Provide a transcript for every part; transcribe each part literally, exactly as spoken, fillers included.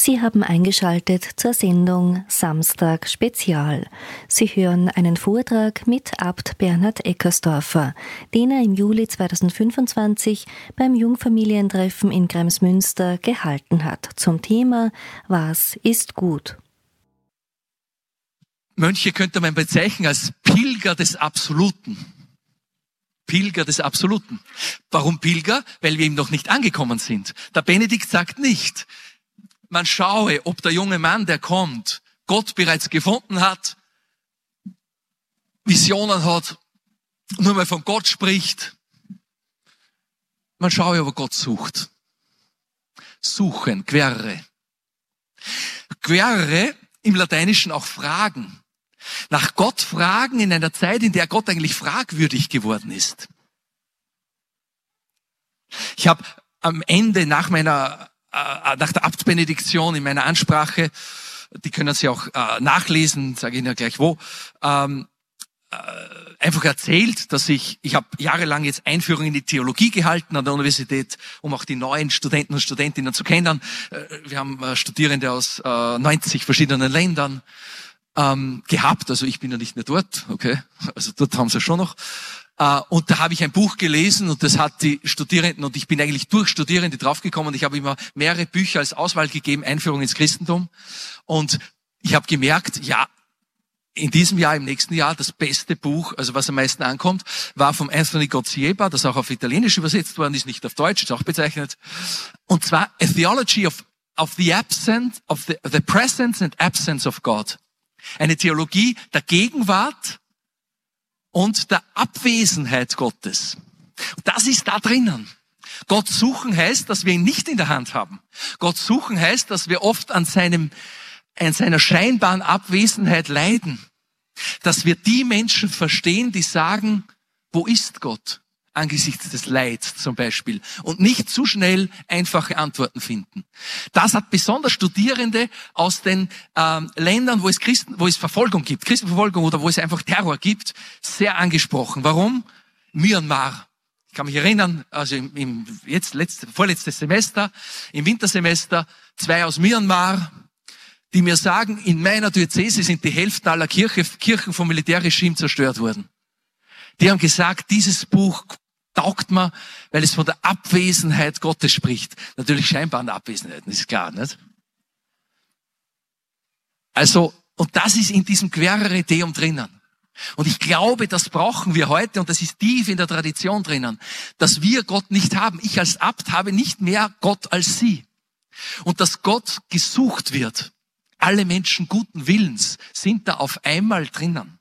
Sie haben eingeschaltet zur Sendung Samstag Spezial. Sie hören einen Vortrag mit Abt Bernhard Eckersdorfer, den er im Juli zweitausendfünfundzwanzig beim Jungfamilientreffen in Kremsmünster gehalten hat zum Thema Was ist gut? Mönche könnte man bezeichnen als Pilger des Absoluten. Pilger des Absoluten. Warum Pilger? Weil wir ihm noch nicht angekommen sind. Der Benedikt sagt nicht, man schaue, ob der junge Mann, der kommt, Gott bereits gefunden hat, Visionen hat, nur mal von Gott spricht. Man schaue, ob er Gott sucht. Suchen, querere. Querere im Lateinischen auch fragen. Nach Gott fragen in einer Zeit, in der Gott eigentlich fragwürdig geworden ist. Ich habe am Ende nach meiner äh, nach der Abtbenediktion in meiner Ansprache, die können Sie auch äh, nachlesen, sage ich Ihnen ja gleich wo, ähm, äh, einfach erzählt, dass ich ich habe jahrelang jetzt Einführung in die Theologie gehalten an der Universität, um auch die neuen Studenten und Studentinnen zu kennen. Äh, wir haben äh, Studierende aus äh, neunzig verschiedenen Ländern ähm, gehabt, also ich bin ja nicht mehr dort, okay, also dort haben sie schon noch. Uh, und da habe ich ein Buch gelesen und das hat die Studierenden, und ich bin eigentlich durch Studierende draufgekommen, ich habe immer mehrere Bücher als Auswahl gegeben, Einführung ins Christentum, und ich habe gemerkt, ja, in diesem Jahr, im nächsten Jahr, das beste Buch, also was am meisten ankommt, war vom Anthony Gozzieba, das auch auf Italienisch übersetzt worden ist, nicht auf Deutsch, ist auch bezeichnet, und zwar A Theology of, of the Absence, of the, the Presence and Absence of God. Eine Theologie der Gegenwart und der Abwesenheit Gottes. Und das ist da drinnen. Gott suchen heißt, dass wir ihn nicht in der Hand haben. Gott suchen heißt, dass wir oft an seinem, an seiner scheinbaren Abwesenheit leiden. Dass wir die Menschen verstehen, die sagen, wo ist Gott? Angesichts des Leids zum Beispiel. Und nicht zu schnell einfache Antworten finden. Das hat besonders Studierende aus den ähm, Ländern, wo es Christen, wo es Verfolgung gibt, Christenverfolgung oder wo es einfach Terror gibt, sehr angesprochen. Warum? Myanmar. Ich kann mich erinnern, also im, im jetzt letzte, vorletztes Semester, im Wintersemester, zwei aus Myanmar, die mir sagen, in meiner Diözese sind die Hälfte aller Kirche, Kirchen vom Militärregime zerstört worden. Die haben gesagt, dieses Buch taugt mir, weil es von der Abwesenheit Gottes spricht. Natürlich scheinbar eine Abwesenheit, das ist klar, nicht? Also, und das ist in diesem Querere Deum drinnen. Und ich glaube, das brauchen wir heute, und das ist tief in der Tradition drinnen, dass wir Gott nicht haben. Ich als Abt habe nicht mehr Gott als Sie. Und dass Gott gesucht wird. Alle Menschen guten Willens sind da auf einmal drinnen.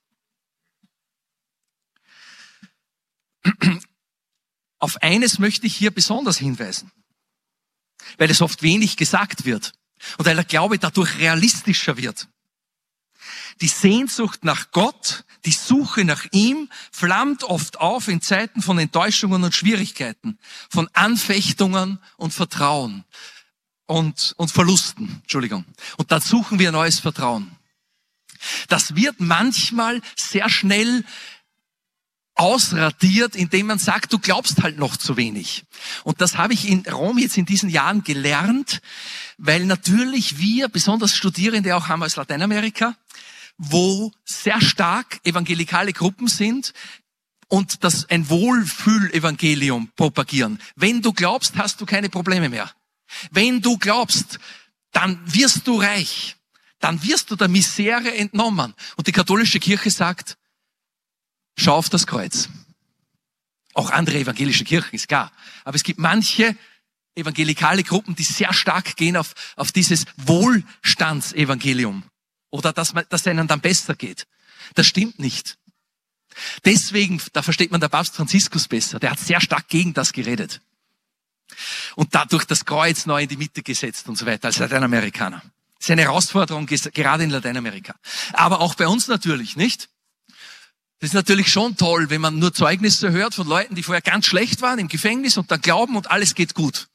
Auf eines möchte ich hier besonders hinweisen, weil es oft wenig gesagt wird und weil der Glaube dadurch realistischer wird. Die Sehnsucht nach Gott, die Suche nach ihm flammt oft auf in Zeiten von Enttäuschungen und Schwierigkeiten, von Anfechtungen und Vertrauen und, und Verlusten, Entschuldigung. Und dann suchen wir neues Vertrauen. Das wird manchmal sehr schnell ausradiert, indem man sagt, du glaubst halt noch zu wenig. Und das habe ich in Rom jetzt in diesen Jahren gelernt, weil natürlich wir, besonders Studierende auch haben aus Lateinamerika, wo sehr stark evangelikale Gruppen sind und das ein Wohlfühl-Evangelium propagieren. Wenn du glaubst, hast du keine Probleme mehr. Wenn du glaubst, dann wirst du reich. Dann wirst du der Misere entnommen. Und die katholische Kirche sagt, schau auf das Kreuz. Auch andere evangelische Kirchen, ist klar. Aber es gibt manche evangelikale Gruppen, die sehr stark gehen auf, auf dieses Wohlstandsevangelium. Oder dass man, dass es ihnen dann besser geht. Das stimmt nicht. Deswegen, da versteht man der Papst Franziskus besser. Der hat sehr stark gegen das geredet. Und dadurch das Kreuz neu in die Mitte gesetzt und so weiter, als Lateinamerikaner. Das ist eine Herausforderung, gerade in Lateinamerika. Aber auch bei uns natürlich, nicht? Das ist natürlich schon toll, wenn man nur Zeugnisse hört von Leuten, die vorher ganz schlecht waren im Gefängnis und dann glauben und alles geht gut.